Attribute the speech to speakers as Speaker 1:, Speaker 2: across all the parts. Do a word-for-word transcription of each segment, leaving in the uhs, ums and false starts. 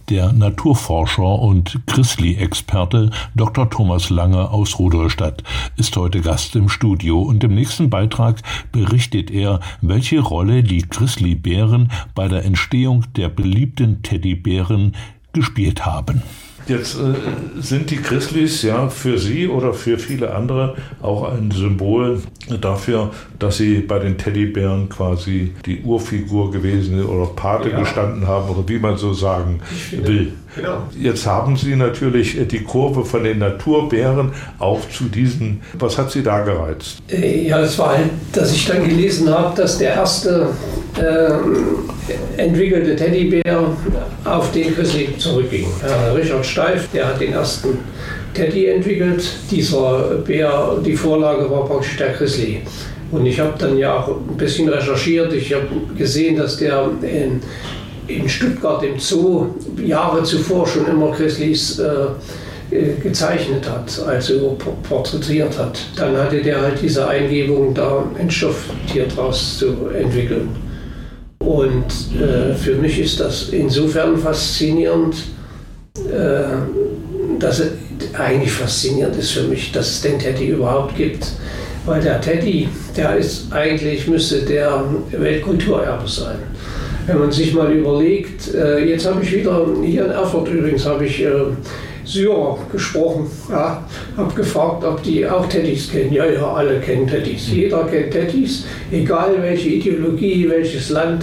Speaker 1: Der Naturforscher und Grizzly-Experte Doktor Thomas Lange aus Rudolstadt ist heute Gast im Studio und im nächsten Beitrag berichtet er, welche Rolle die Grizzlybären bei der Entstehung der beliebten Teddybären gespielt haben.
Speaker 2: Jetzt äh, sind die Grizzlys ja für Sie oder für viele andere auch ein Symbol dafür, dass Sie bei den Teddybären quasi die Urfigur gewesen sind oder Pate ja. gestanden haben oder wie man so sagen will. Genau. Jetzt haben Sie natürlich die Kurve von den Naturbären auch zu diesen. Was hat Sie da gereizt?
Speaker 3: Ja, das war halt, dass ich dann gelesen habe, dass der erste äh, entwickelte Teddybär auf den Grizzly zurückging. Ja, Richard Steif, der hat den ersten Teddy entwickelt. Dieser Bär, die Vorlage war praktisch der Grizzly. Und ich habe dann ja auch ein bisschen recherchiert. Ich habe gesehen, dass der in in Stuttgart im Zoo Jahre zuvor schon immer Grizzlys äh, gezeichnet hat, also porträtiert hat. Dann hatte der halt diese Eingebung, da ein Stofftier draus zu entwickeln. Und äh, für mich ist das insofern faszinierend, äh, dass es eigentlich faszinierend ist für mich, dass es den Teddy überhaupt gibt. Weil der Teddy, der ist eigentlich, müsste der Weltkulturerbe sein. Wenn man sich mal überlegt, äh, jetzt habe ich wieder, hier in Erfurt übrigens, habe ich äh, Syrer gesprochen, ja, habe gefragt, ob die auch Teddys kennen. Ja, ja, alle kennen Teddys. Jeder kennt Teddys, egal welche Ideologie, welches Land.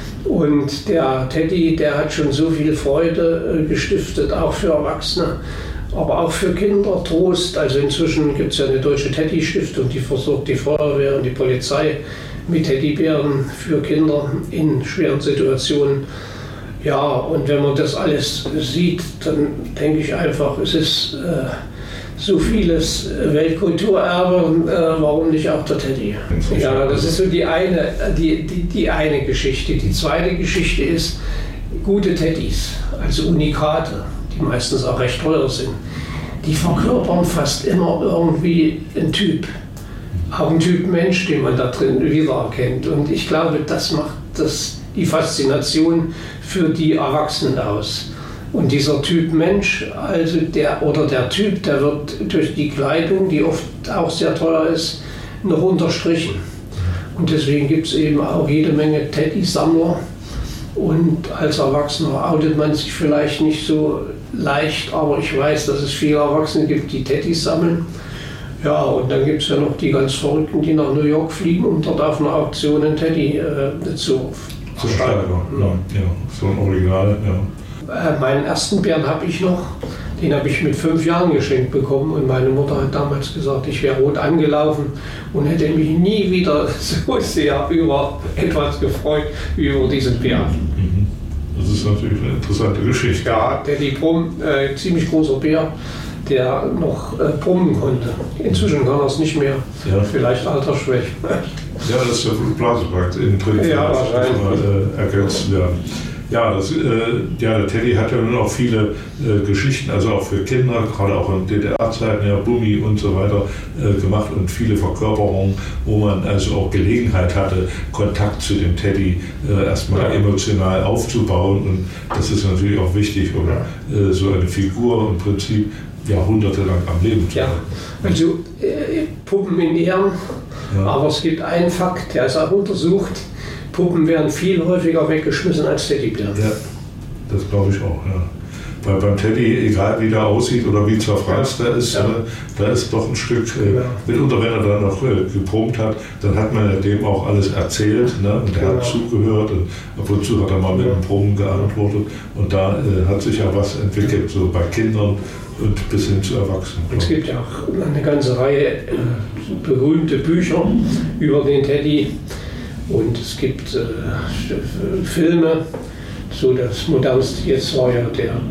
Speaker 3: Und der Teddy, der hat schon so viel Freude äh, gestiftet, auch für Erwachsene, aber auch für Kinder, Trost. Also inzwischen gibt es ja eine deutsche Teddy-Stiftung, die versorgt die Feuerwehr und die Polizei mit Teddybären für Kinder in schweren Situationen. Ja, und wenn man das alles sieht, dann denke ich einfach, es ist äh, so vieles Weltkulturerbe, äh, warum nicht auch der Teddy? Ja, das ist so die eine, die, die, die eine Geschichte. Die zweite Geschichte ist gute Teddys, also Unikate, die meistens auch recht teuer sind. Die verkörpern fast immer irgendwie einen Typ. Auch ein Typ Mensch, den man da drin wiedererkennt. Und ich glaube, das macht das, die Faszination für die Erwachsenen aus. Und dieser Typ Mensch, also der oder der Typ, der wird durch die Kleidung, die oft auch sehr teuer ist, noch unterstrichen. Und deswegen gibt es eben auch jede Menge Teddy-Sammler. Und als Erwachsener outet man sich vielleicht nicht so leicht, aber ich weiß, dass es viele Erwachsene gibt, die Teddys sammeln. Ja, und dann gibt es ja noch die ganz Verrückten, die nach New York fliegen, um dort auf einer Auktion einen Teddy äh, zu
Speaker 2: steigern. Ja, ja, so ein Original, ja.
Speaker 3: Äh, meinen ersten Bären habe ich noch, den habe ich mit fünf Jahren geschenkt bekommen und meine Mutter hat damals gesagt, ich wäre rot angelaufen und hätte mich nie wieder so sehr über etwas gefreut wie über diesen Bären.
Speaker 2: Mhm. Das ist natürlich eine interessante Geschichte.
Speaker 3: Ja, Teddy Brumm, äh, ziemlich großer Bär, der noch äh, brummen konnte. Inzwischen kann er es nicht mehr. Ja. Vielleicht Altersschwäche.
Speaker 2: Ja, das ist ja Blasenfakt in drin
Speaker 3: ja,
Speaker 2: äh, ergänzt werden. Ja, das, äh, ja, der Teddy hat ja nun auch viele äh, Geschichten, also auch für Kinder, gerade auch in D D R-Zeiten, ja, Bummi und so weiter äh, gemacht und viele Verkörperungen, wo man also auch Gelegenheit hatte, Kontakt zu dem Teddy äh, erstmal ja. emotional aufzubauen. Und das ist natürlich auch wichtig, um ja. äh, so eine Figur im Prinzip jahrhundertelang am Leben zu
Speaker 3: ja.
Speaker 2: bleiben.
Speaker 3: Also äh, Puppen in Ehren, ja. aber es gibt einen Fakt, der ist auch untersucht. Puppen werden viel häufiger weggeschmissen als Teddybären.
Speaker 2: Ja, das glaube ich auch, ja. Weil beim Teddy, egal wie der aussieht oder wie zerfranst ja. er ist, ja. äh, da ist doch ein Stück, äh, ja. mitunter wenn er dann noch äh, geprobt hat, dann hat man ja dem auch alles erzählt, ne? Und er ja. hat zugehört und ab und zu hat er mal mit ja. dem Proben geantwortet und da äh, hat sich ja was entwickelt, so bei Kindern und bis hin zu Erwachsenen.
Speaker 3: Es gibt ja auch eine ganze Reihe äh, berühmte Bücher über den Teddy. Und es gibt äh, Filme, so das modernste jetzt war ja der